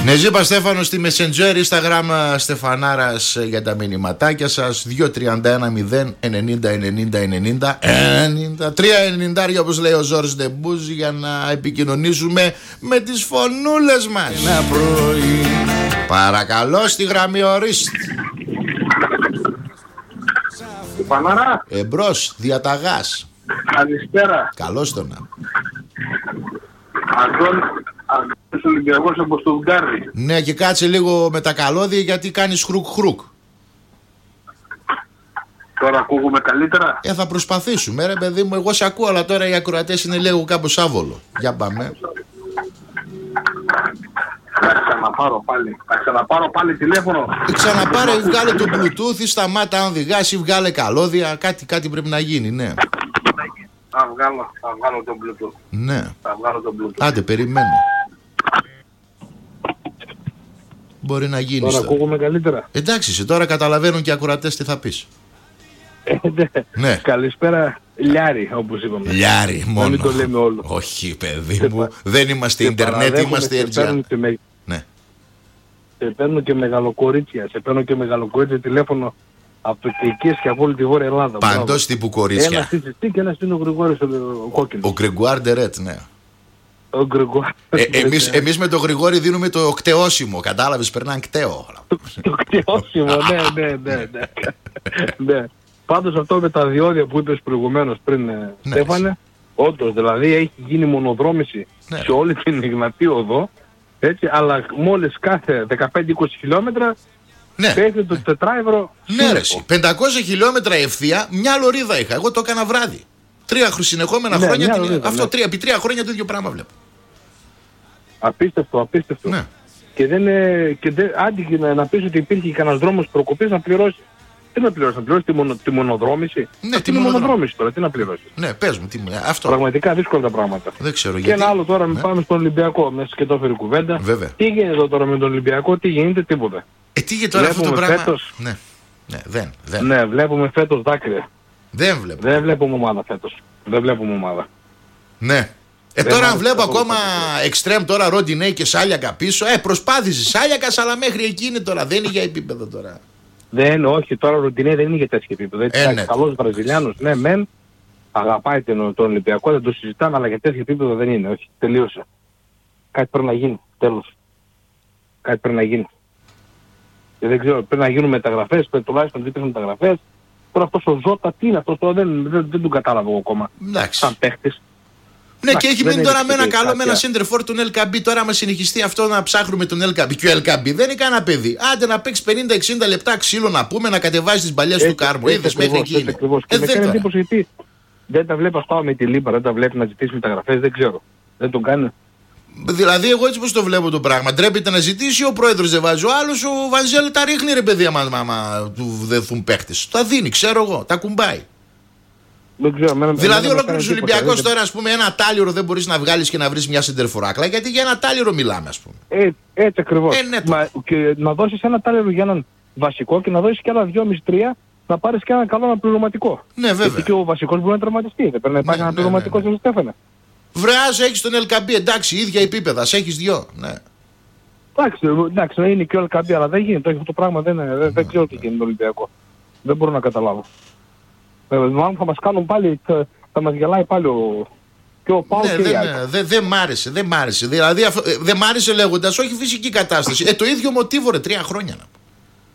Ναι, ζήπα Στέφανο στη Messenger, Instagram Στεφανάρας για τα μηνυματάκια σας. 2-31-0-90-90-90 3-90 όπως λέει ο Ζόρις Ντεμπούζ, για να επικοινωνήσουμε με τις φωνούλες μας. Ένα πρωί. Παρακαλώ, στη γραμμή ορίστε. Στεφανάρα. Εμπρός, διαταγάς. Καλησπέρα. Καλώς το να. Αντώνης Ολυμπιακός από το Ουγγάρι. Ναι, και κάτσε λίγο με τα καλώδια γιατί κάνεις χρουκ-χρουκ. Τώρα ακούγουμε καλύτερα. Θα προσπαθήσουμε, ρε παιδί μου. Εγώ σε ακούω, αλλά τώρα οι ακροατές είναι λίγο κάπως άβολο. Για πάμε. Θα ξαναπάρω πάλι τηλέφωνο. Ξαναπάρε, βγάλε το Bluetooth ή σταμάτα αν οδηγάς ή βγάλε καλώδια. Κάτι πρέπει να γίνει, ναι. Θα βγάλω το Bluetooth. Ναι. Θα βγάλω το Bluetooth. Άντε, περιμένω. Μπορεί να γίνει. Τώρα ακούγουμε καλύτερα. Εντάξει, σε τώρα καταλαβαίνουν και οι ακροατές τι θα πεις. Ναι. Καλησπέρα, Λιάρη, όπως είπαμε. Λιάρη, μόνο. Να μην το λέμε όλο. Όχι, παιδί μου. Δεν είμαστε ίντερνετ, είμαστε RGR. Ναι. Σε παίρνω και μεγαλοκορίτσια. Σε παίρνω και μεγαλοκορίτσια τηλέφωνο από τουρκικές και από όλη τη Βόρεια Ελλάδα. Παντός τύπου κορίτσια. Ένας είναι και ένας είναι ο Γρηγόρης ο κόκκινος. Ο Γκρεγκουάρ Ντερέτ, ναι. Ο Γκρεγκουάρ. Εμείς με τον Γρηγόρη δίνουμε το κτεώσιμο. Κατάλαβες, περνάνε κταίο. Το κτεώσιμο, ναι. Πάντως αυτό με τα διόδια που είπες προηγουμένως πριν, Στέφανε, όντως δηλαδή έχει γίνει μονοδρόμηση σε όλη την Ιγνατή οδό, έτσι, αλλά μόλις κάθε 15-20 χιλιόμετρα πέφτει το τετράευρο. Ναι, ρε, 500 χιλιόμετρα ευθεία, μια λωρίδα είχα. Εγώ το έκανα βράδυ. 3 συνεχόμενα χρόνια. Αυτό, επί 3 χρόνια το ίδιο πράγμα βλέπω. Απίστευτο. Ναι. Και άντε να πεις ότι υπήρχε κανένας δρόμος προκοπής να πληρώσει. Τι να πληρώσει, τη μονοδρόμηση. Ναι, τη μονοδρόμηση τώρα, τι να πληρώσει. Ναι, πες μου, τι μου λέει. Αυτό. Πραγματικά δύσκολα τα πράγματα. Δεν ξέρω και γιατί. ένα άλλο τώρα, πάμε στον Ολυμπιακό, μέσα και το έφερε κουβέντα. Βέβαια. Τι γίνεται τώρα με τον Ολυμπιακό, τι γίνεται, τίποτα. Τι γίνεται τώρα αυτό το πράγμα. Φέτος, δεν. Ναι, βλέπουμε φέτος δάκρυα. Δεν βλέπουμε ομάδα φέτος. Δεν βλέπουμε ομάδα. Ναι. Τώρα αν βλέπω ακόμα εξτρέμ τώρα Ροντινέι και Σάλιακα πίσω. Προσπάθησε Σάλιακας, αλλά μέχρι εκεί είναι τώρα. Δεν είναι για επίπεδο τώρα. Όχι, τώρα ο Ροντινέι δεν είναι για τέτοιο επίπεδο. Καλός Βραζιλιάνος, ναι, μεν. Αγαπάει τον Ολυμπιακό, δεν το συζητάμε, αλλά για τέτοιο επίπεδο δεν είναι. Όχι, τελείωσε. Κάτι πρέπει να γίνει. Τέλος. Κάτι πρέπει να γίνει. Και δεν ξέρω, πρέπει να γίνουν μεταγραφές, τουλάχιστον 2-3 μεταγραφές. Τώρα αυτός ο Ζώτα, τι είναι αυτός, δεν τον κατάλαβα εγώ ακόμα. Σαν παίχτης. Ναι, και έχει μείνει τώρα με ένα καλό, με ένα center for τον LKB. Τώρα, άμα συνεχιστεί αυτό να ψάχνουμε τον LKB. Και ο LKB δεν είναι κανένα παιδί. Άντε να παίξει 50-60 λεπτά ξύλο να πούμε, να κατεβάζει τις μπαλιές του Κάρμου. Είδες μέχρι εκεί. Και με κάνει εντύπωση γιατί δεν τα βλέπει αυτά με τη Λίμπα, δεν τα βλέπει να ζητήσει μεταγραφές, δεν ξέρω. Δεν τον κάνει. Δηλαδή, εγώ έτσι πως το βλέπω το πράγμα. Ντρέπεται να ζητήσει, ο πρόεδρος δεν βάζει. Ο άλλος, ο Βανζέλ τα ρίχνει ρε παιδί, άμα του δεθούν παίχτες. Τα δίνει, ξέρω εγώ, τα κουμπάει. Δηλαδή, ολόκληρος Ολυμπιακός τώρα, ας πούμε, ένα τάλιρο δεν μπορείς να βγάλεις και να βρεις μια σεντερφοράκλα, γιατί για ένα τάλιρο μιλάμε, ας πούμε. Έτσι ακριβώς. Ναι, και να δώσεις ένα τάλιρο για έναν βασικό και να δώσεις και άλλα 2,5-3 να πάρεις και ένα καλό αναπληρωματικό. Ναι, βέβαια. Γιατί και ο βασικός μπορεί να τραυματιστεί. Δεν πρέπει να υπάρχει αναπληρωματικός, δεν Στέφανε. Βρεάζω, έχεις τον LKB, εντάξει, ίδια επίπεδα, σε έχεις δυο. Ναι. Εντάξει, είναι και ο LKB, αλλά δεν γίνεται. Αυτό το πράγμα δεν ξέρω τι γίνεται με τον Ολυμπιακό. Δεν μπορώ να καταλάβω. Μάλλον θα μας κάνουν πάλι, θα μας γελάει πάλι και ο Πάου και η Άκη. Δεν μ' άρεσε. Δηλαδή δεν μ' άρεσε λέγοντας, όχι φυσική κατάσταση. Το ίδιο μοτίβο ρε, 3 χρόνια να πω.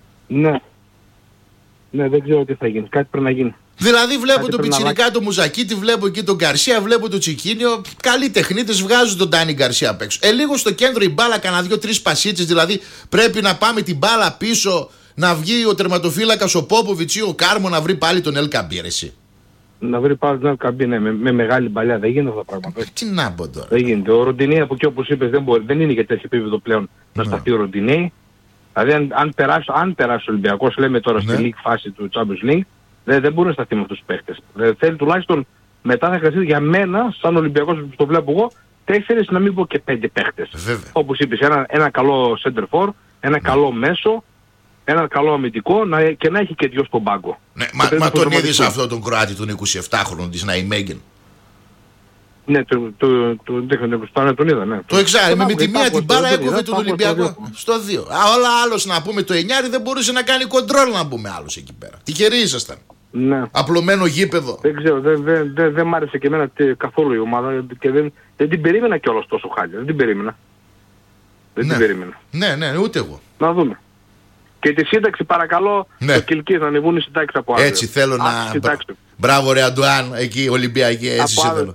Ναι, δεν ξέρω τι θα γίνει. Κάτι πρέπει να γίνει. Δηλαδή βλέπω τον Πιτσιρικά, τον Μουζακίτη, βλέπω εκεί τον Γκαρσία, βλέπω τον Τσικίνιο. Καλοί τεχνίτες, βγάζουν τον Ντάνι Γκαρσία απ' έξω. Λίγο στο κέντρο η μπάλα, κανένα 2-3 πασίτσες. Δηλαδή πρέπει να πάμε την μπάλα πίσω, να βγει ο τερματοφύλακας ο Πόποβιτς ή ο Κάρμο να βρει πάλι τον LKB, εσύ. Να βρει πάλι τον LKB, ναι, με μεγάλη παλιά. Δεν γίνεται αυτά τα πράγματα. Τι να πω τώρα. Δεν γίνεται. Ο Ροντινέι από εκεί όπως είπες δεν είναι για τέτοιο επίπεδο πλέον να σταθεί ο Ροντινέι. Δηλαδή αν περάσει ο Ολυμπιακός, λέμε τώρα στη League φάση του Champions League, δεν μπορεί να σταθεί με αυτούς τους παίχτες. Θέλει τουλάχιστον μετά θα χρειαστεί για μένα, σαν Ολυμπιακός που το βλέπω εγώ, 4 να μην πω και 5 παίχτες. Όπως είπες, ένα καλό center for, ένα καλό μέσο, ένα καλό αμυντικό και να έχει και 2 στον πάγκο. Ναι, μα τον είδες αυτό τον Κροάτι, τον 27χρονο της Ναϊμέγγεν. Ναι, τον είδα, ναι. Το εξάρι, με τη μία την μπάλα έκοβε τον Ολυμπιακό στο 2. Όλα άλλος να πούμε το εννιάρι δεν μπορούσε να κάνει κοντρόλ να πούμε άλλος εκεί πέρα. Τυχεροί ήσασταν. Ναι. Απλωμένο γήπεδο. Δεν ξέρω, δεν μ' άρεσε και εμένα καθόλου η ομάδα και δεν την περίμενα κιόλας τόσο χάλια. Δεν την περίμενα. Την περίμενα. Ναι, ούτε εγώ. Να δούμε. Και τη σύνταξη παρακαλώ, το Κιλκής να ανεβούν οι συντάξεις από αύριο. Έτσι θέλω να... Μπράβο ρε Αντουάν, εκεί Ολυμπιακή, έτσι σε θέλω.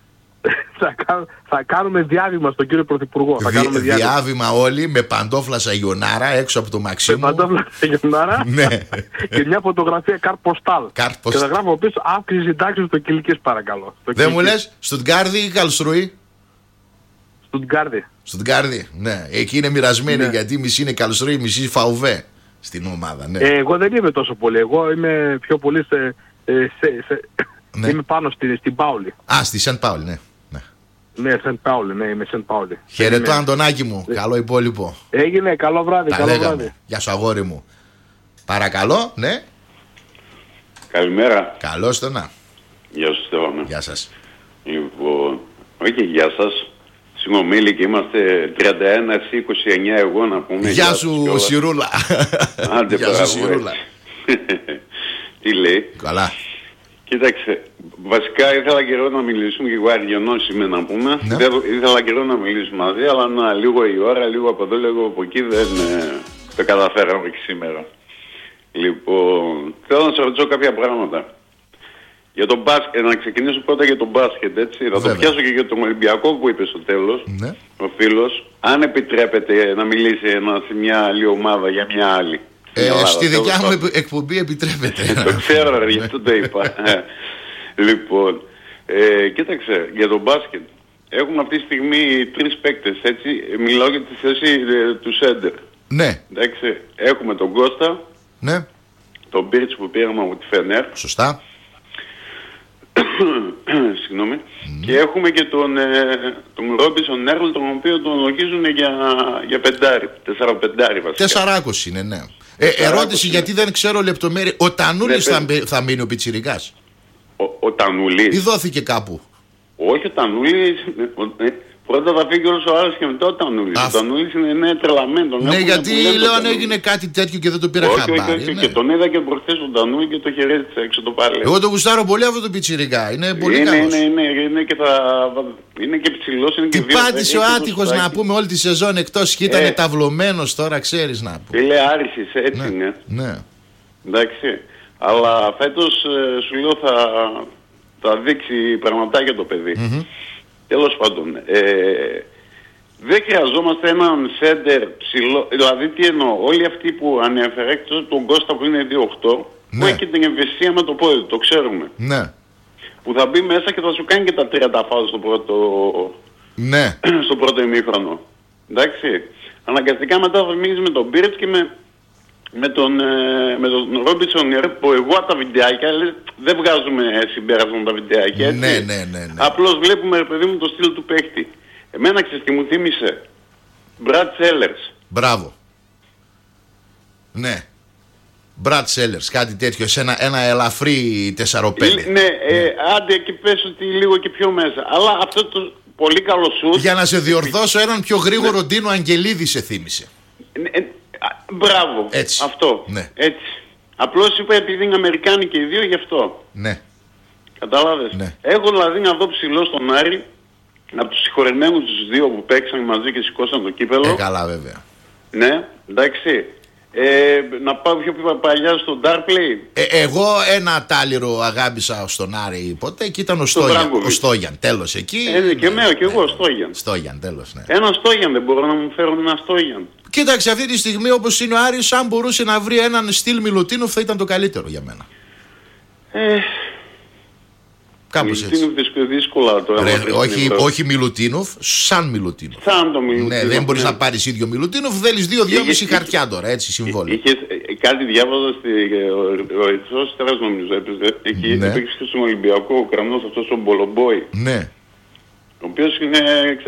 Θα κάνουμε διάβημα στον κύριο Πρωθυπουργό. Διάβημα όλοι με παντόφλα σαγιονάρα έξω από το Μαξίμου. Με παντόφλα σαγιονάρα και μια φωτογραφία καρποστάλ. Και θα γράφω πίσω αύξηση συντάξεων στο Κιλκής παρακαλώ. Δεν μου λες Στουτγκάρδη ή Καλστρούι? Στουτγκάρδη, ναι. Εκεί είναι μοιρασμένοι γιατί μισή είναι Καλστρούι, μισή Φαουβέ στην ομάδα. Ναι. Εγώ δεν είμαι τόσο πολύ. Εγώ είμαι πιο πολύ είμαι πάνω στην Πάολη. Στη Σεντ Πάολη, ναι. Ναι, Σεντ Πάολη, ναι, είμαι Σεντ Πάολη. Χαιρετώ Αντωνάκη μου, καλό υπόλοιπο. Έγινε, καλό βράδυ, καλό βράδυ. Γεια σου αγόρι μου. Παρακαλώ, ναι. Καλημέρα. Καλώς το να. Γεια σου Στέφανο. Γεια σας. Λοιπόν, όχι γεια σας. Συγγνώμη και είμαστε 31, εσύ 29 εγώ να πούμε. Γεια σου Σιρούλα. Άντε γεια σου Σιρούλα. Τι λέει? Καλά. Κοίταξε, βασικά ήθελα καιρό να μιλήσουμε και εγώ αργιονός είμαι να πούμε. Ναι. Ήθελα καιρό να μιλήσουμε μαζί, αλλά λίγο η ώρα, λίγο από εδώ, λίγο από εκεί δεν το καταφέραμε και σήμερα. Λοιπόν, θέλω να σας ρωτήσω κάποια πράγματα. Για τον μπάσκετ, να ξεκινήσω πρώτα για τον μπάσκετ, έτσι. Θα το πιάσω και για τον Ολυμπιακό που είπε στο τέλος, ο φίλος. Αν επιτρέπεται να μιλήσει σε μια άλλη ομάδα για μια άλλη. Στη δικιά μου εκπομπή επιτρέπεται. Το ξέρω, γι' αυτό το είπα. Λοιπόν, κοίταξε, για τον μπάσκετ. Έχουμε αυτή τη στιγμή 3 παίκτες, έτσι. Μιλάω για τη θέση του σέντερ. Ναι. Εντάξει, έχουμε τον Κώστα. Ναι. Τον Μπίρτς που πήραμε από τη Φενέρ. Σωστά. Συγγνώμη. Και έχουμε και τον Ρόμπινσον Έρλ, τον οποίο τον λογίζουν για πεντάρι. 4-5 βασικά. 4-20 είναι, ναι. Ερώτηση γιατί δεν ξέρω λεπτομέρειες. Ο Τανούλης θα μείνει ο πιτσιρικάς? Ο Τανούλης. Ή δόθηκε κάπου? Όχι, ο Τανούλης. Πρώτα θα φύγει όλος ο άλλος και μετά ο Τανούλης. Ο Τανούλης είναι τρελαμένο. Ναι, γιατί λέω αν έγινε κάτι τέτοιο και δεν το πήρα χαμπάρι. Όχι, και τον είδα και προχθές τον Τανούλη και το χαιρέτησα έξω το πάλι. Εγώ τον γουστάρω πολύ αυτό το πιτσιρικά. Είναι πολύ καλός. Είναι και ψηλός, είναι και τι πάτησε ο άτυχος να πούμε όλη τη σεζόν εκτός και ήταν ταυλωμένος τώρα, ξέρεις να πούμε. Φίλε Άρισης, έτσι είναι. Ναι. Εντάξει. Αλλά φέτος σου λέω θα δείξει πραγματάκια το παιδί. Τέλος πάντων, δεν χρειαζόμαστε έναν σέντερ ψηλό, δηλαδή τι εννοώ, όλοι αυτοί που ανέφερε, εκτός από τον Κώστα που είναι 2-8, που έχει την ευαισθησία με το πόδι, το ξέρουμε. Ναι. Που θα μπει μέσα και θα σου κάνει και τα 30 φάουλ στο πρώτο ημίχρονο. Εντάξει. Αναγκαστικά μετά θα μείνεις με τον Μπίρτς και με τον Ρόμπινσον που εγώ από τα βιντεάκια δεν βγάζουμε συμπέρασμα τα βιντεάκια, έτσι. Ναι. Απλώς βλέπουμε, παιδί μου, το στυλ του παίχτη. Εμένα ξέρεις τι μου θύμισε? Μπρατ Σέλερς. Μπράβο. Ναι. Μπρατ Σέλερς, κάτι τέτοιο, σε ένα ελαφρύ 4-5. Ναι, άντε και πες ότι λίγο και πιο μέσα. Αλλά αυτό το πολύ καλό σουτ. Για να σε διορθώσω, έναν πιο γρήγορο Ντίνο Αγγελίδη σε θύμισε. Μπράβο. Έτσι. Αυτό. Ναι. Έτσι. Απλώς είπα επειδή είναι Αμερικάνοι και οι δύο γι' αυτό. Ναι. Καταλάβες. Ναι. Έχω δηλαδή να δω ψηλό στον Άρη από τους συγχωρεμένους τους δύο που παίξαν μαζί και σηκώσαν το κύπελο. Καλά βέβαια. Ναι, εντάξει. Να πάω πιο παλιά στο Darplay. Εγώ ένα τάλιρο αγάπησα στον Άρη ποτέ και ήταν ο Στόγιαν. Τέλος εκεί. Και εγώ ο Στόγιαν. Στόγιαν, τέλος. Ναι. Ένα Στόγιαν δεν μπορώ να μου φέρω ένα Στόγιαν. Κοίταξε, αυτή τη στιγμή όπως είναι ο Άρης, αν μπορούσε να βρει έναν στυλ Μιλουτίνοφ θα ήταν το καλύτερο για μένα. Κάπως έτσι. Δύσκολα τώρα. Όχι Μιλουτίνοφ, σαν Μιλουτίνοφ. Σαν το Μιλουτίνοφ. Ναι, δεν μπορείς να πάρεις ίδιο Μιλουτίνοφ, θέλεις 2-2,5 χαρτιά τώρα, έτσι συμβόλαιο. Κάτι διάβαζα ο Ερυθρός Αστέρας νομίζω έπαιζε. Εκεί έπαιξε στον Ολυμπιακό ο Κρανός αυτός ο Μπολομπόι. Ναι. Ο οποίος είναι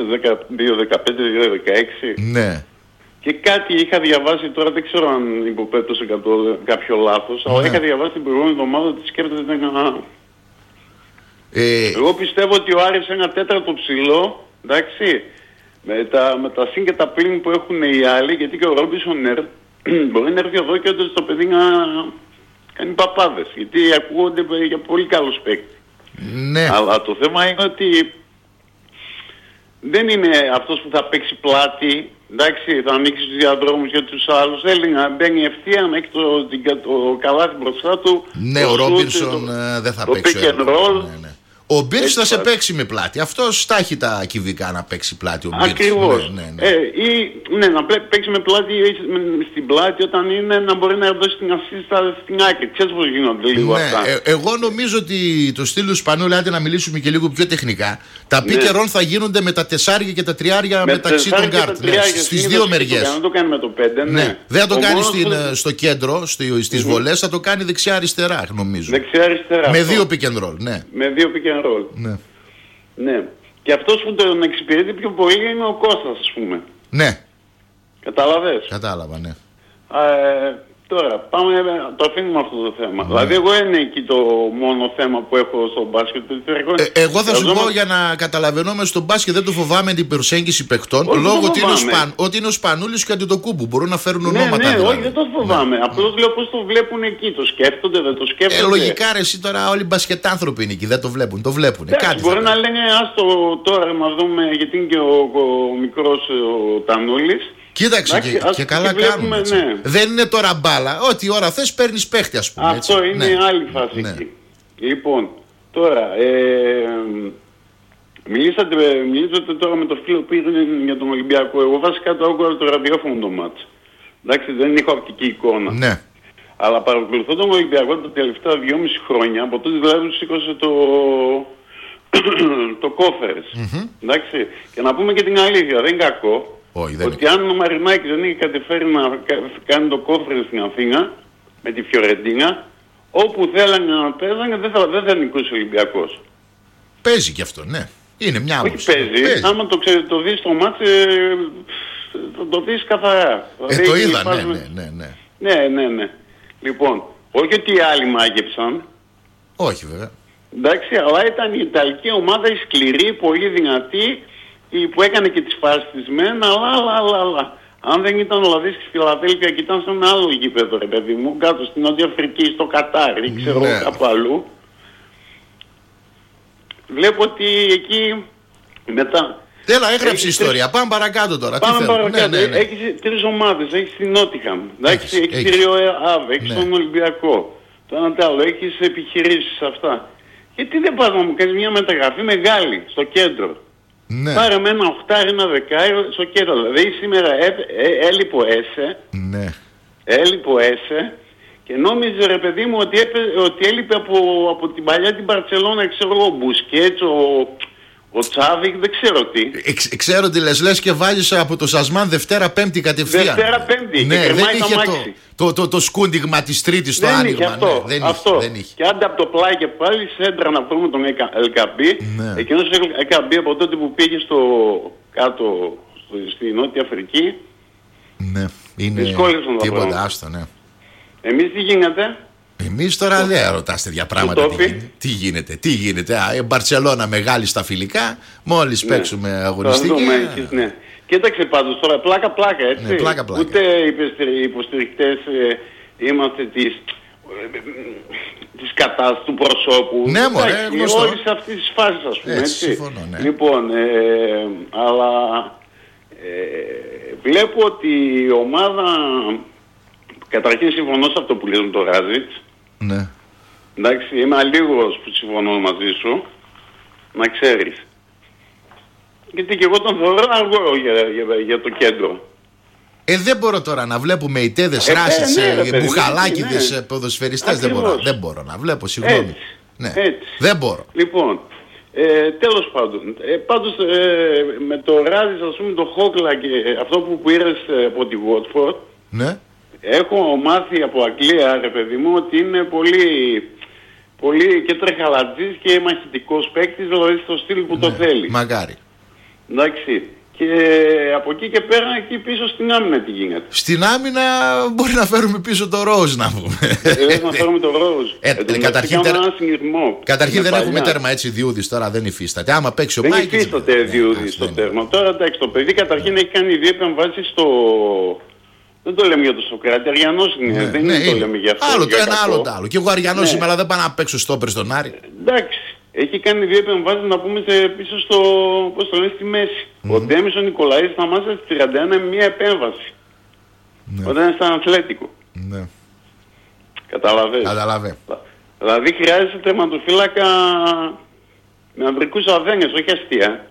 2-15-2-16. Ναι. Και κάτι είχα διαβάσει τώρα, δεν ξέρω αν υποπέπτωσε κάποιο λάθος, αλλά είχα διαβάσει την προηγούμενη εβδομάδα ότι σκέφτεται Εγώ πιστεύω ότι ο Άρης ένα τέταρτο ψηλό, εντάξει, με τα συν και τα πλήν που έχουν οι άλλοι, γιατί και ο Ρόμπινσον μπορεί να έρθει εδώ και όντως το παιδί να κάνει παπάδες, γιατί ακούγονται για πολύ καλούς παίκτες. Ναι. Αλλά το θέμα είναι ότι δεν είναι αυτός που θα παίξει πλάτη, εντάξει, θα ανοίξει τους διαδρόμους για τους άλλους. Θέλει να μπαίνει ευθεία, να έχει το καλάθι μπροστά του. Ναι, ο Ρόμπινσον δεν θα παίξει. Το pick and roll. Ναι. Ο Μπίρς θα σε παίξει με πλάτη. Αυτός τα έχει τα κυβικά να παίξει πλάτη ο Μπίρς. Ακριβώς. Ναι, να παίξει με πλάτη στην πλάτη όταν είναι να μπορεί να δώσει την ασίστα στην άκρη. Ξέρεις πώς γίνονται λίγο αυτά. Εγώ νομίζω ότι το στυλ του Σπανούλη, άντε να μιλήσουμε και λίγο πιο τεχνικά, τα pick and roll θα γίνονται με τα τεσσάρια και τα τριάρια μεταξύ των γκάρτ. Στις δύο μεριές. Δεν το κάνει με το 5, ναι. Δεν θα το κάνει στο κέντρο, στις βολές, θα το κάνει δεξιά-αριστερά, νομίζω. Δεξιά-αριστερά. Με δύο pick and roll, ναι. Με δύο pick and roll. Ναι. Και αυτός που τον εξυπηρετεί πιο πολύ είναι ο Κώστας, ας πούμε. Ναι. Καταλαβες. Κατάλαβα, ναι. Τώρα, το αφήνουμε αυτό το θέμα. Δηλαδή, εγώ είναι εκεί το μόνο θέμα που έχω στο μπάσκετ. Εγώ θα σου πω, για να καταλαβαίνουμε, στο μπάσκετ δεν το φοβάμαι την προσέγγιση παιχτών, λόγω ότι είναι ο Σπανούλης και ο Αντιτοκούμπου. Μπορούν να φέρουν ονόματα. Ναι, δηλαδή. όχι, δεν το φοβάμαι. Απλώς λέω πώς το βλέπουν εκεί. Το σκέφτονται, δεν το σκέφτονται. Λογικά, ρε, εσύ τώρα όλοι οι μπασκετάνθρωποι είναι εκεί. Δεν το βλέπουν. Το βλέπουν. Κάτι μπορεί να λένε, άστο τώρα να δούμε, γιατί είναι και ο μικρός ο Τανούλης. Κοίταξε, και καλά κάνουμε. Ναι. Δεν είναι τώρα μπάλα. Ό,τι ώρα θες παίρνεις παίχτη, ας πούμε. Αυτό έτσι. είναι άλλη φάση εκεί. Λοιπόν, τώρα, μιλήσατε τώρα με το φίλο που ήταν για τον Ολυμπιακό. Εγώ βασικά το άκουγα το ραδιόφωνο το μάτς. Εντάξει, δεν είχα οπτική εικόνα. Ναι. Αλλά παρακολουθώ τον Ολυμπιακό τα τελευταία 2,5 χρόνια. Από τότε δηλαδή του σήκωσε το κόφερες. Εντάξει, και να πούμε και την αλήθεια, δεν είναι κακό. Ότι αν ο Μαρινάκης δεν είχε καταφέρει να κάνει το κόφρε στην Αθήνα με τη Φιωρεντίνα, όπου θέλανε να παίζανε δεν θα νικούσε ο Ολυμπιακός. Παίζει κι αυτό, ναι. Είναι μια άποψη. Όχι παίζει. Άμα το δεις στο μάτς, το δεις καθαρά. Το είδα, ναι. Λοιπόν, όχι ότι οι άλλοι μάγεψαν. Όχι βέβαια. Εντάξει, αλλά ήταν η Ιταλική ομάδα, η σκληρή, πολύ δυνατή, που έκανε και τις φάσεις της μεν, αλλά. Αν δεν ήταν ο Λαδής στη Φιλαδέλφια και ήταν σε ένα άλλο γήπεδο, ρε παιδί μου, κάτω στην Νότια Αφρική, στο Κατάρ ή ξέρω κάπου αλλού, βλέπω ότι εκεί μετά... Έλα, έγραψε ιστορία. Πάμε παρακάτω τώρα. Πάμε παρακάτω. Έχεις 3 ομάδες. Έχεις την Νότιχαμ, έχεις τη ΡΙΟΑΒ, έχεις τον Ολυμπιακό. Το ένα τ' άλλο, έχεις επιχειρήσεις αυτά. Γιατί δεν πας να μου κάνεις μια μεταγραφή μεγάλη στο κέντρο. Ναι. Πάρε με ένα 8, ένα 10 στο κέντρο. Δηλαδή σήμερα έλειπε ο Έσε. Ναι. Έλειπε ο Έσε και νόμιζε, ρε παιδί μου, ότι έλειπε από την παλιά την Μπαρτσελώνα, ξέρω εγώ, ο Μπουσκέτς, ο Τσάβικ, δεν ξέρω τι. Ξέρω τι λες και βάλεις από το Σασμάν Δευτέρα-Πέμπτη κατευθείαν. Δευτέρα-Πέμπτη. Ναι, δεν είχε το σκούντιγμα της Τρίτης στο άνοιγμα. Δεν είχε. Και άντε από το πλάι και πάλι σέντρα να βρούμε τον Ελκαμπή. Ναι. Εκείνος ο Ελκαμπή από τότε που πήγε κάτω στη Νότια Αφρική. Ναι, είναι τίποτα άστο, ναι. Εμείς τι γίνεται? Εμείς τώρα δεν ρωτάς τέτοια πράγματα. Τι γίνεται. Μπαρτσελώνα μεγάλη στα φιλικά. Μόλις παίξουμε αγωνιστική. Ναι. Κοίταξε πάντως τώρα, πλάκα έτσι. Ναι, πλάκα. Ούτε οι υποστηρικτές είμαστε της κατάστασης του προσώπου. Ναι, μωρέ, γνωστό. Όλες αυτές τις φάσεις, ας πούμε. Έτσι, συμφωνώ, ναι. Λοιπόν, αλλά βλέπω ότι η ομάδα... Καταρχήν συμφωνώ σε αυτό που λέει το Ράζιτς. Ναι. Εντάξει, είμαι αλίγος που συμφωνώ μαζί σου. Να ξέρεις. Γιατί και εγώ τον θεωρώ αργό για το κέντρο. Δεν μπορώ τώρα να βλέπουμε ητέδες, Ράσιτς, μπουχαλάκιδες, ποδοσφαιριστές. Δεν μπορώ να βλέπω, συγγνώμη. Έτσι. Δεν μπορώ. Λοιπόν, τέλος πάντων. Πάντως με το Ράζιτς, ας πούμε, το Χόκλα και αυτό που πήρες από τη Watford. Ναι. Έχω μάθει από Αγγλία, ρε παιδί μου, ότι είναι πολύ και τρεχαλατζής και μαχητικός παίκτης, δηλαδή στο στυλ που το θέλει. Μακάρι. Εντάξει. Και από εκεί και πέρα, εκεί πίσω στην άμυνα τι γίνεται? Στην άμυνα μπορεί να φέρουμε πίσω το Ροζ, να πούμε. Λες να φέρουμε το Ροζ. Καταρχήν δεν έχουμε τέρμα έτσι Διούδης τώρα, δεν υφίσταται. Άμα παίξει ο Μάικης. Δεν υφίσταται Διούδης στο τέρμα. Τώρα εντάξει, το παιδί καταρχήν έχει κάνει 2 επεμβάσεις στο... Δεν το λέμε για το Σοκράτη, Αριανός είναι. Δεν το λέμε για αυτό. Άλλο το ένα, άλλο το άλλο. Και εγώ Αριανός είμαι, αλλά δεν πάω να παίξω στόπερ στον Άρη. Εντάξει. Έχει κάνει 2 επεμβάσεις να πούμε πίσω στο, πώς το λένε, στη μέση. Ο Ντέμις ο Νικολαίδης σταμάτησε στις 31 με μία επέμβαση. Όταν είναι στον Αθλέτικο. Ναι. Καταλαβαίνεις. Δηλαδή χρειάζεται τερματοφύλακα με ανδρικούς αδένες, όχι αστεία.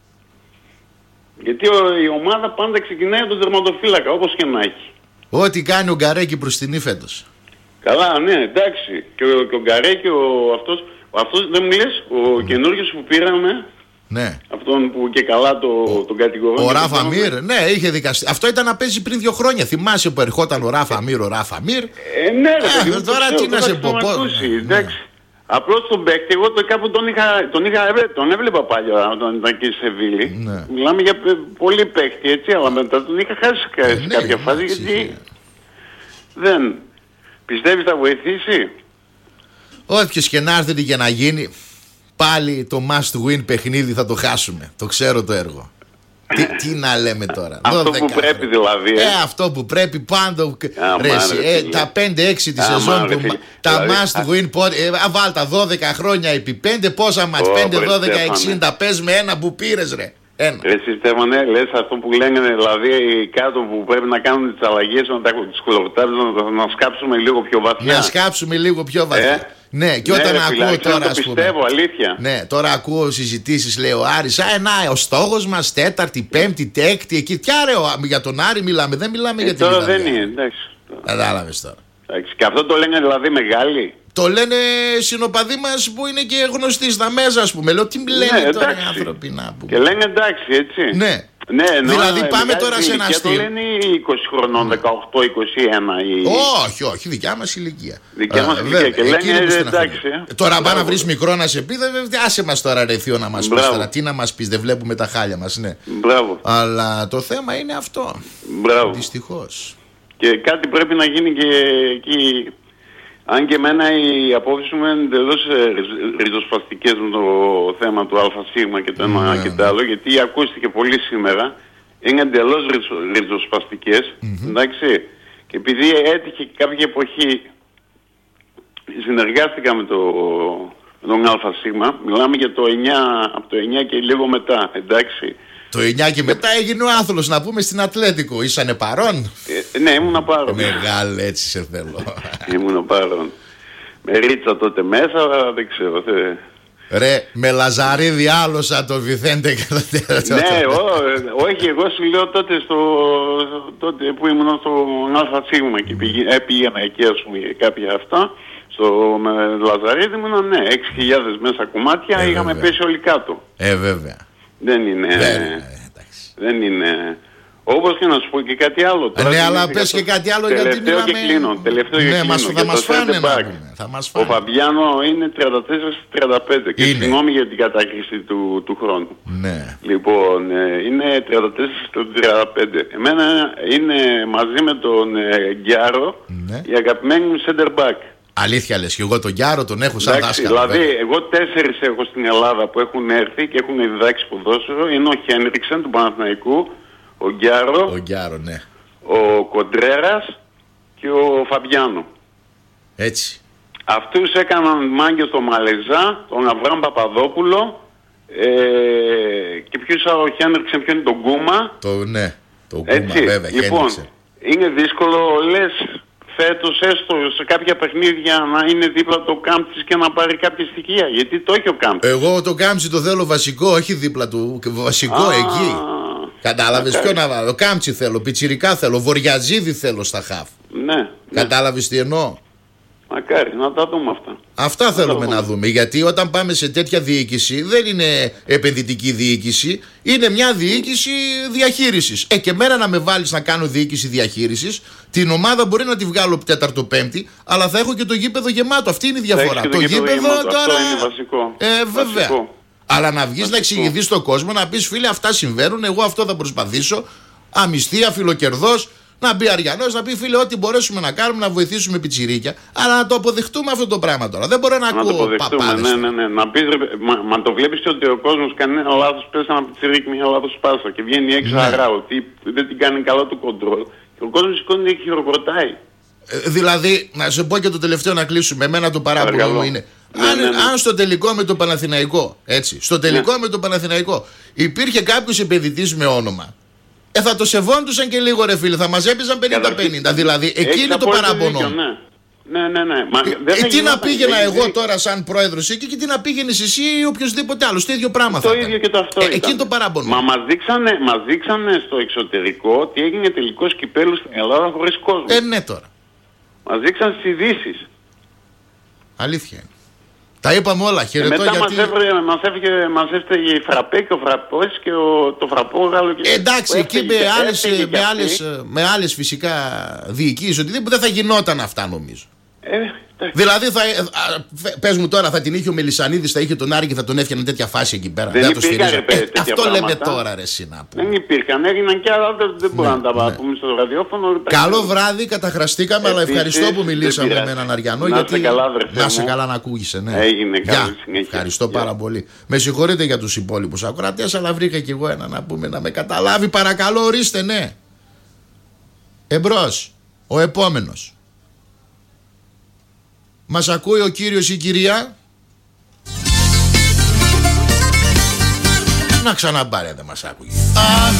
Γιατί η ομάδα πάντα ξεκινάει από τον τερματοφύλακα, όπως και να έχει. Ό,τι κάνει ο Γκαρέκη προς την φέτος. Καλά, ναι, εντάξει. Και ο Γκαρέκη, αυτός δεν μου λες, ο καινούργιος που πήραμε, ναι. Αυτόν που και καλά τον κατηγορούν. Ο Ράφα Μίρ, ναι, είχε δικαστεί. Αυτό ήταν να παίζει πριν 2 χρόνια. Θυμάσαι που ερχόταν ο Ράφα Μίρ, ναι, ρε, τώρα τι να σε πω. Εντάξει. Απλώς τον παίκτη, εγώ κάπου τον έβλεπα παλιά όταν ήταν εκεί σε Σεβίλη. Ναι. Μιλάμε για πολύ παίκτη, έτσι, αλλά μετά τον είχα χάσει σε κάποια φάση, γιατί δεν. Πιστεύεις θα βοηθήσει? Όποιος και να έρθει και να γίνει, πάλι το must win παιχνίδι θα το χάσουμε. Το ξέρω το έργο. Τι να λέμε τώρα. Αυτό που πρέπει δηλαδή. Αυτό που πρέπει πάντα. Τα 5-6 τη σεζόν του. Τα must win. Βάλτα 12 χρόνια επί 5. Πόσα μάτς? 5-12-60. Πες με ένα που πήρες, ρε. Εσύ Στέφανε, λες αυτό που λένε, δηλαδή κάτω που πρέπει να κάνουν τις αλλαγές, τις κουλοκτάβες, να σκάψουμε λίγο πιο βαθιά. Να σκάψουμε λίγο πιο βαθιά. Ναι, και όταν ακούω τώρα, ας πούμε. Πιστεύω, αλήθεια. Ναι, τώρα ακούω συζητήσεις, λέει ο Άρης. Ο στόχος μας 4η, 5η, 6η, εκεί. Ποια ρε, για τον Άρη μιλάμε, δεν μιλάμε για την Τώρα δεν είναι, εντάξει. Κατάλαβες τώρα. Και αυτό το λένε δηλαδή μεγάλοι. Το λένε συνοπαδοί μας που είναι και γνωστοί στα μέσα, ας πούμε. Λέω τι λένε τώρα οι άνθρωποι να πούμε. Και λένε εντάξει, έτσι. Ναι. Δηλαδή πάμε τώρα σε ένα στυλ. Και το λένε 20 χρονών, 18, 21 ή... Όχι, δικιά μας ηλικία. Δικιά μας ηλικία και λένε εντάξει. Τώρα πάει να βρεις μικρό να σε πει, άσε μας τώρα ρε θείο να μας πεις τώρα. Τι να μας πεις, δεν βλέπουμε τα χάλια μας, ναι. Μπράβο. Αλλά το θέμα είναι αυτό. Μπράβο. Δυστυχώς. Και κάτι πρέπει να γίνει και εκεί. Αν και εμένα οι απόψεις μου είναι εντελώς ριζοσπαστικές με το θέμα του ΑΣ και το ένα και το άλλο, γιατί ακούστηκε πολύ σήμερα, είναι εντελώς ριζοσπαστικές, εντάξει, και επειδή έτυχε κάποια εποχή, συνεργάστηκα με τον ΑΣ, μιλάμε για το 9, από το 9 και λίγο μετά, εντάξει. Το 9 και μετά έγινε ο Άθλος, να πούμε, στην Ατλέτικο. Ήσανε παρόν? Ναι, ήμουνα παρόν. Μεγάλε, έτσι σε θέλω. Ήμουνα παρόν. Με Ρίτσα τότε μέσα, δεν ξέρω. Ρε, με Λαζαρίδη άλωσα το Βιθέντε και το ναι, όχι, εγώ σου λέω τότε που ήμουν στο ΑΣ και πήγαινα εκεί, ας πούμε, κάποια αυτά. Με Λαζαρίδη ήμουν, ναι, 6.000 μέσα κομμάτια, είχαμε πέσει όλοι κάτω. Βέβαια. Δεν είναι. Δεν είναι. Όπως και να σου πω και κάτι άλλο. Ναι, αλλά πες και κάτι άλλο γιατί μιλάμε. Τελευταίο και κλείνω. Θα μας φάνε Ο Φαμπιάνο είναι 34-35 και συγγνώμη για την κατάκριση του χρόνου. Ναι. Λοιπόν, είναι 34-35. Εμένα είναι μαζί με τον Γκιάρο η αγαπημένη μου center back. Αλήθεια λες, και εγώ τον Γκιάρο τον έχω σαν δάσκαλο. Δηλαδή, εγώ 4 έχω στην Ελλάδα που έχουν έρθει και έχουν διδάξει ποδόσφαιρο. Είναι ο Χένριξεν του Παναθηναϊκού, ο Γκιάρο, ναι. Ο Κοντρέρας και ο Φαμπιάνο. Έτσι. Αυτούς έκαναν μάγκες στο Μαλεζά, τον Αβραάμ Παπαδόπουλο και ποιος ο Χένριξεν, ποιο είναι τον Γκούμα. Ναι, τον Γκούμα βέβαια. Λοιπόν, είναι δύσκολο, λες, φέτος έστω σε κάποια παιχνίδια να είναι δίπλα το Κάμπτης και να πάρει κάποια στοιχεία, γιατί το έχει ο Κάμπτης. Εγώ το Κάμπτση το θέλω βασικό, όχι δίπλα του, βασικό εκεί. Κατάλαβες ποιο να βάλω? Κάμπτσι θέλω, πιτσιρικά θέλω, Βοριαζίδη θέλω στα χαφ. Ναι. Κατάλαβες τι εννοώ? Μακάρι, να τα δούμε αυτά. Αυτά θέλουμε να δούμε. Γιατί όταν πάμε σε τέτοια διοίκηση, δεν είναι επενδυτική διοίκηση, είναι μια διοίκηση διαχείρισης. Και μέρα να με βάλεις να κάνω διοίκηση διαχείρισης, την ομάδα μπορεί να τη βγάλω 4ο-5η, αλλά θα έχω και το γήπεδο γεμάτο. Αυτή είναι η διαφορά. Το γήπεδο τώρα. Αυτό είναι βασικό. Βέβαια. Βασικό. Αλλά να βγεις να εξηγηθείς στον κόσμο, να πεις φίλε, αυτά συμβαίνουν, εγώ αυτό θα προσπαθήσω. Αμυστία, φιλοκερδός. Να μπει Αριανός, να πει φίλε, ό,τι μπορέσουμε να κάνουμε, να βοηθήσουμε πιτσιρίκια. Αλλά να το αποδεχτούμε αυτό το πράγμα τώρα. Δεν μπορώ να ακούω παπάδες. Ναι. Να πεις, μα το βλέπεις ότι ο κόσμος κάνει ένα λάθος, πες ένα πιτσιρίκι, μια λάθος πάσα και βγαίνει έξω αγρά, ότι δεν την κάνει καλά το κοντρόλ. Και ο κόσμος σηκώνει και χειροκροτάει. Δηλαδή, να σε πω και το τελευταίο να κλείσουμε. Εμένα το παράπονο μου είναι. Αν στο τελικό με το Παναθηναϊκό, έτσι, στο τελικό με το Παναθηναϊκό υπήρχε κάποιος επενδυτής με όνομα. Θα το σεβόντουσαν και λίγο ρε φίλε, θα μας έπαιζαν 50-50. Δηλαδή, εκεί είναι το παράπονο. Ναι. Τι να πήγαινα εγώ τώρα σαν πρόεδρος εκεί και τι να πήγαινες εσύ ή οποιοδήποτε άλλο. Το ίδιο πράγμα θα ήταν. Το ίδιο και το αυτό ήταν. Εκεί είναι το παράπονο. Μα μας δείξανε στο εξωτερικό ότι έγινε τελικός κυπέλλου στην Ελλάδα χωρίς κόσμο. Ναι τώρα. Μας δείξαν στις ειδήσεις. Αλήθεια είναι. Τα είπαμε όλα, χαιρετώ μετά γιατί... μας έφταιγε η Φραπέ και ο Φραπός και το Φραπόγαλο και... Εντάξει, εκεί με άλλες φυσικά διοικήσεις, οτιδήποτε δεν θα γινόταν αυτά νομίζω. Δηλαδή, πες μου τώρα, θα την είχε ο Μελισσανίδης, θα είχε τον Άρη και θα τον έφτιανε τέτοια φάση εκεί πέρα. Δεν υπήρχαν αυτό λέμε τώρα ρε Σινά. Δεν υπήρχαν, έγιναν και άλλα, δεν μπορούμε να τα πούμε στο ραδιόφωνο. Καλό βράδυ, καταχραστήκαμε, αλλά ευχαριστώ που μιλήσαμε με έναν Αριανό. Γιατί να σε καλά να ακούγεσαι. Έγινε, καλή συνέχεια. Ευχαριστώ πάρα πολύ. Με συγχωρείτε για τους υπόλοιπους ακροατές, αλλά βρήκα κι εγώ ένα να πούμε να με καταλάβει. Παρακαλώ, ορίστε, ναι. Εμπρός, ο επόμενος. Μας ακούει ο κύριος ή η κυρία? Να ξαναπάρε, δεν μας άκουγε.